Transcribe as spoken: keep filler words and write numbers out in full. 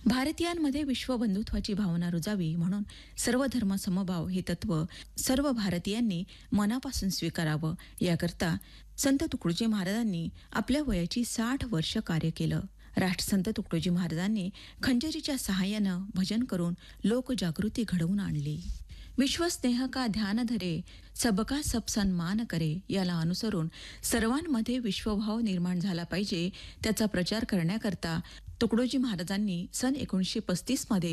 भारतीयांमध्ये विश्वबंधुत्वाची भावना रुजावी म्हणून सर्व धर्म समभाव हे तत्व सर्व भारतीयांनी मनापासून स्वीकारावं, याकरता संत तुकडोजी महाराजांनी आपल्या वयाची साठ वर्ष कार्य केलं. राष्ट्रसंत तुकडोजी महाराजांनी खंजरीच्या सहाय्यानं भजन करून लोकजागृती घडवून आणली. विश्वस्नेह का ध्यान धरे, सबका सब सन्मान करे, याला अनुसरून सर्वांमध्ये विश्वभाव निर्माण झाला पाहिजे, त्याचा प्रचार करण्याकरता तुकडोजी महाराजांनी सन एकोणीसशे पस्तीस मध्ये